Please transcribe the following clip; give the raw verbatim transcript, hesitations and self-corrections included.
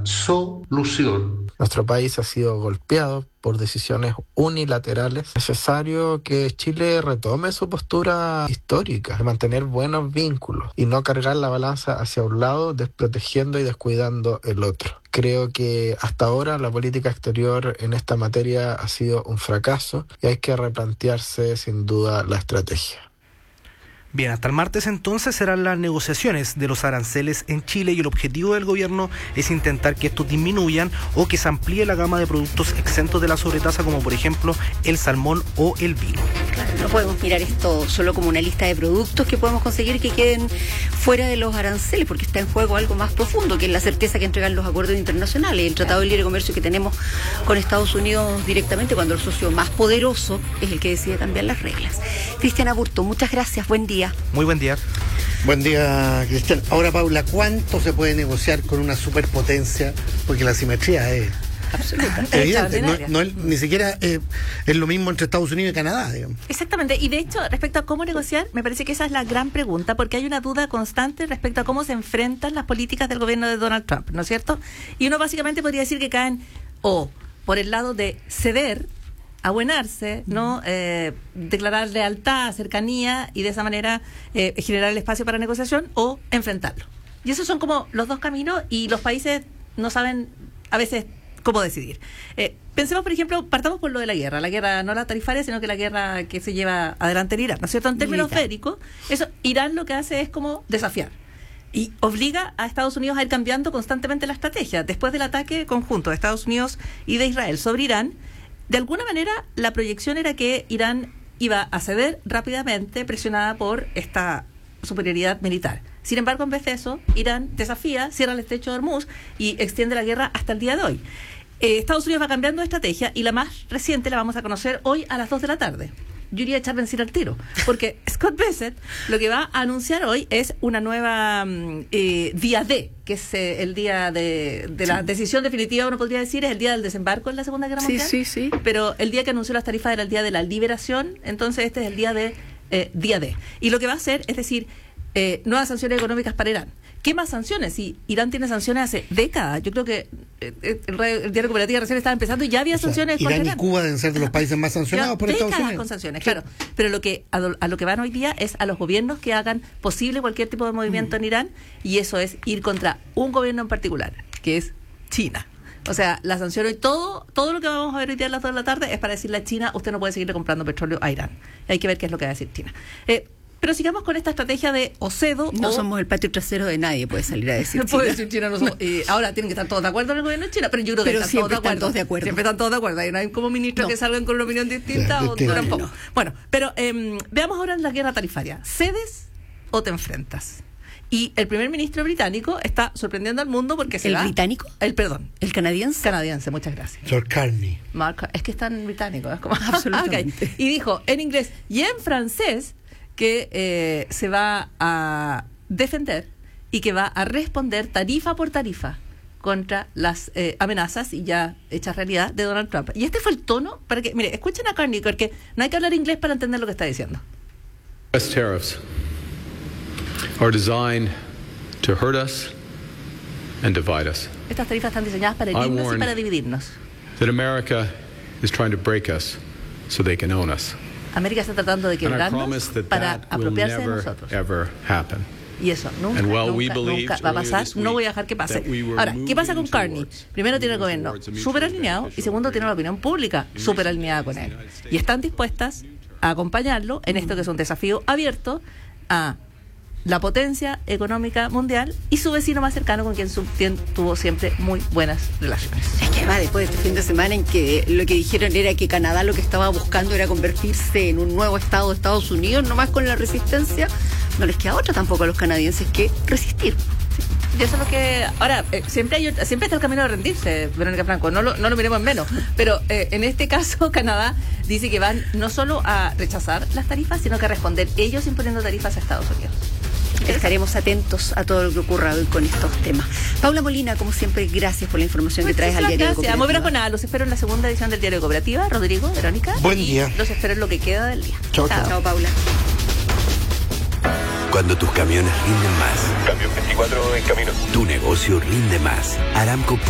solución. Nuestro país ha sido golpeado por decisiones unilaterales. Es necesario que Chile retome su postura histórica, de mantener buenos vínculos y no cargar la balanza hacia un lado, desprotegiendo y descuidando el otro. Creo que hasta ahora la política exterior en esta materia ha sido un fracaso y hay que replantearse sin duda la estrategia. Bien, hasta el martes entonces serán las negociaciones de los aranceles en Chile y el objetivo del gobierno es intentar que estos disminuyan o que se amplíe la gama de productos exentos de la sobretasa, como por ejemplo el salmón o el vino. Claro, no podemos mirar esto solo como una lista de productos que podemos conseguir que queden fuera de los aranceles, porque está en juego algo más profundo, que es la certeza que entregan los acuerdos internacionales, el Tratado de Libre Comercio que tenemos con Estados Unidos directamente, cuando el socio más poderoso es el que decide cambiar las reglas. Cristian Aburto, muchas gracias, buen día. Muy buen día. Buen día, Cristian. Ahora, Paula, ¿cuánto se puede negociar con una superpotencia? Porque la simetría es absoluta, evidente. No, no es, ni siquiera eh, es lo mismo entre Estados Unidos y Canadá, digamos. Exactamente. Y de hecho, respecto a cómo negociar, me parece que esa es la gran pregunta, porque hay una duda constante respecto a cómo se enfrentan las políticas del gobierno de Donald Trump, ¿no es cierto? Y uno básicamente podría decir que caen o por el lado de ceder, abuenarse, ¿no? Eh, declarar lealtad, cercanía y de esa manera eh, generar el espacio para negociación o enfrentarlo. Y esos son como los dos caminos y los países no saben a veces cómo decidir. Eh, pensemos, por ejemplo, partamos por lo de la guerra, la guerra no la tarifaria, sino que la guerra que se lleva adelante en Irán, ¿no es cierto? En términos bélicos, eso, Irán lo que hace es como desafiar. Y obliga a Estados Unidos a ir cambiando constantemente la estrategia. Después del ataque conjunto de Estados Unidos y de Israel sobre Irán, de alguna manera, la proyección era que Irán iba a ceder rápidamente, presionada por esta superioridad militar. Sin embargo, en vez de eso, Irán desafía, cierra el estrecho de Hormuz y extiende la guerra hasta el día de hoy. Eh, Estados Unidos va cambiando de estrategia y la más reciente la vamos a conocer hoy a las dos de la tarde. Yo iría a echar benzina al tiro, porque Scott Bessent lo que va a anunciar hoy es una nueva eh, día D, que es eh, el día de, de la sí. decisión definitiva, uno podría decir, es el día del desembarco en la Segunda Guerra Mundial. Sí, sí, sí. Pero el día que anunció las tarifas era el día de la liberación, entonces este es el día de eh, día D. Y lo que va a hacer es decir, eh, nuevas sanciones económicas para Irán. ¿Qué más sanciones? Si Irán tiene sanciones hace décadas, yo creo que eh, el, el diario Cooperativa recién estaba empezando y ya había o sanciones sea, Irán y Cuba deben ser de los países más sancionados por Estados Unidos. Con sanciones, claro. Pero lo que a, a lo que van hoy día es a los gobiernos que hagan posible cualquier tipo de movimiento mm. en Irán, y eso es ir contra un gobierno en particular, que es China. O sea, la sanción hoy, todo todo lo que vamos a ver hoy día a las dos de la tarde es para decirle a China, usted no puede seguirle comprando petróleo a Irán. Hay que ver qué es lo que va a decir China. Eh, Pero sigamos con esta estrategia de o cedo. No o... somos el patio trasero de nadie, puede salir a decir no puede decir China. No somos, eh, ahora tienen que estar todos de acuerdo en el gobierno de China, pero yo creo que pero están, todos de, están todos de acuerdo. Siempre están todos de acuerdo. Y no hay como ministros no. que salgan con una opinión distinta o no, tampoco. No. Bueno, pero eh, veamos ahora en la guerra tarifaria. ¿Cedes o te enfrentas? Y el primer ministro británico está sorprendiendo al mundo porque se ¿El va... británico? El perdón. ¿El canadiense? Canadiense, muchas gracias. Lord Carney. Mark, es que es tan británico. Es como... Absolutamente. Okay. Y dijo en inglés y en francés que eh, se va a defender y que va a responder tarifa por tarifa contra las eh, amenazas y ya hechas realidad de Donald Trump. Y este fue el tono para que, mire, escuchen a Carney, porque no hay que hablar inglés para entender lo que está diciendo. U S tariffs are designed to hurt us and divide us. Estas tarifas están diseñadas para herirnos y para dividirnos. That America is trying to break us so they can own us. América está tratando de quebrarnos para apropiarse de nosotros. Y eso nunca, well, nunca, nunca va a pasar. No voy a dejar que pase. We Ahora, ¿qué pasa con Carney? Primero, tiene el gobierno súper alineado y segundo, tiene la opinión pública súper alineada con él. Y están dispuestas a acompañarlo en esto que es un desafío abierto a la potencia económica mundial y su vecino más cercano con quien tuvo siempre muy buenas relaciones. Es que va después de este fin de semana en que lo que dijeron era que Canadá lo que estaba buscando era convertirse en un nuevo estado de Estados Unidos, nomás con la resistencia, no les queda otra tampoco a los canadienses que resistir. Y eso es lo que... Ahora, eh, siempre hay siempre está el camino de rendirse, Verónica Franco, no lo, no lo miremos en menos, pero eh, en este caso Canadá dice que van no solo a rechazar las tarifas, sino que a responder ellos imponiendo tarifas a Estados Unidos. Estaremos atentos a todo lo que ocurra hoy con estos temas. Paula Molina, como siempre, gracias por la información que traes al Diario de Cooperativa. Gracias. Con nada, los espero en la segunda edición del Diario de Cooperativa. Rodrigo, Verónica. Buen día. Los espero en lo que queda del día. Chao, chao. Chao, Paula. Cuando tus camiones rinden más. Camión veinticuatro en camino. Tu negocio rinde más. Aramco